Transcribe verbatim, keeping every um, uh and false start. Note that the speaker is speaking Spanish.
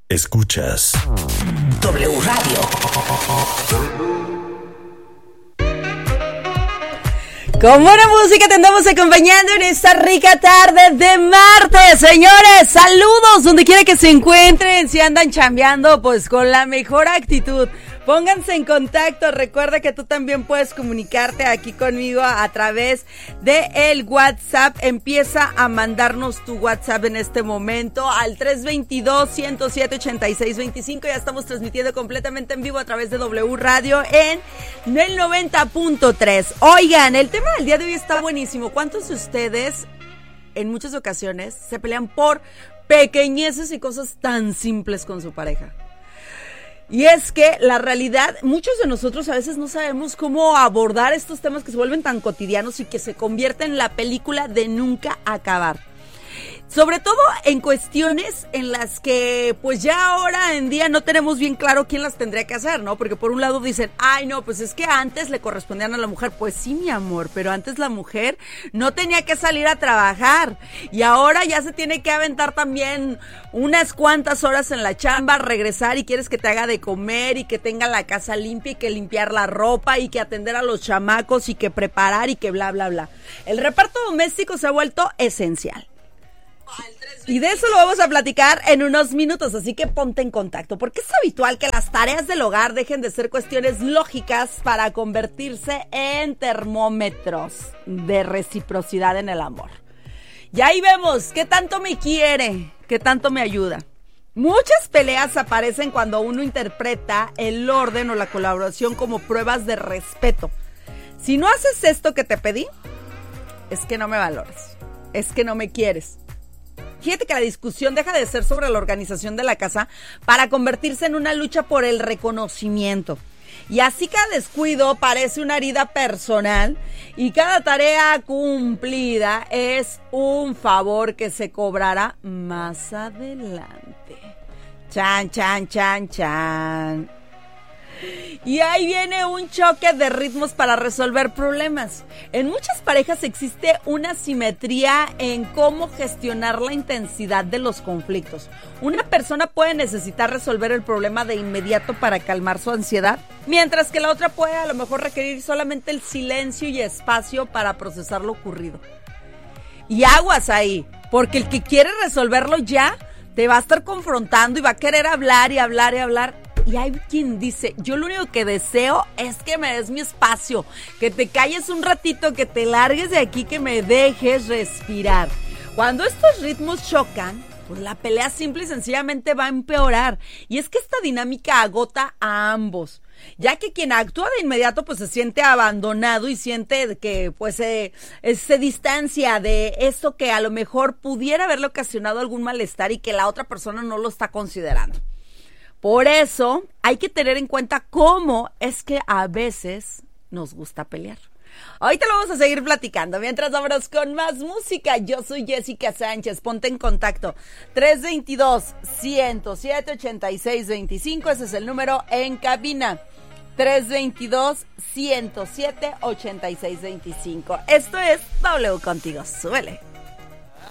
Escuchas W Radio. Con buena música te andamos acompañando en esta rica tarde de martes, señores. Saludos donde quiera que se encuentren. Si andan chambeando, pues con la mejor actitud. Pónganse en contacto. Recuerda que tú también puedes comunicarte aquí conmigo a través de el WhatsApp. Empieza a mandarnos tu WhatsApp en este momento al tres dos dos, uno cero siete, ocho seis dos cinco. Ya estamos transmitiendo completamente en vivo a través de W Radio en el noventa punto tres. Oigan, el tema del día de hoy está buenísimo. ¿Cuántos de ustedes en muchas ocasiones se pelean por pequeñeces y cosas tan simples con su pareja? Y es que la realidad, muchos de nosotros a veces no sabemos cómo abordar estos temas que se vuelven tan cotidianos y que se convierten en la película de nunca acabar. Sobre todo en cuestiones en las que pues ya ahora en día no tenemos bien claro quién las tendría que hacer, ¿no? Porque por un lado dicen, ay no, pues es que antes le correspondían a la mujer. Pues sí, mi amor, pero antes la mujer no tenía que salir a trabajar y ahora ya se tiene que aventar también unas cuantas horas en la chamba, regresar y quieres que te haga de comer y que tenga la casa limpia y que limpiar la ropa y que atender a los chamacos y que preparar y que bla, bla, bla. El reparto doméstico se ha vuelto esencial. Y de eso lo vamos a platicar en unos minutos, así que ponte en contacto, porque es habitual que las tareas del hogar dejen de ser cuestiones lógicas para convertirse en termómetros de reciprocidad en el amor. Y ahí vemos qué tanto me quiere, qué tanto me ayuda. Muchas peleas aparecen cuando uno interpreta el orden o la colaboración como pruebas de respeto. Si no haces esto que te pedí, es que no me valoras, es que no me quieres. Fíjate que la discusión deja de ser sobre la organización de la casa para convertirse en una lucha por el reconocimiento. Y así cada descuido parece una herida personal y cada tarea cumplida es un favor que se cobrará más adelante. Chan, chan, chan, chan. Y ahí viene un choque de ritmos para resolver problemas. En muchas parejas existe una simetría en cómo gestionar la intensidad de los conflictos. Una persona puede necesitar resolver el problema de inmediato para calmar su ansiedad, mientras que la otra puede a lo mejor requerir solamente el silencio y espacio para procesar lo ocurrido. Y aguas ahí, porque el que quiere resolverlo ya te va a estar confrontando y va a querer hablar y hablar y hablar. Y hay quien dice, yo lo único que deseo es que me des mi espacio, que te calles un ratito, que te largues de aquí, que me dejes respirar. Cuando estos ritmos chocan, pues la pelea simple y sencillamente va a empeorar. Y es que esta dinámica agota a ambos, ya que quien actúa de inmediato pues se siente abandonado y siente que pues se, se distancia de eso que a lo mejor pudiera haberle ocasionado algún malestar y que la otra persona no lo está considerando. Por eso hay que tener en cuenta cómo es que a veces nos gusta pelear. Ahorita lo vamos a seguir platicando. Mientras vámonos con más música. Yo soy Jessica Sánchez. Ponte en contacto. tres dos dos, uno cero siete, ocho seis dos cinco. Ese es el número en cabina. tres dos dos, uno cero siete, ocho seis dos cinco. Esto es W Contigo. Súbele.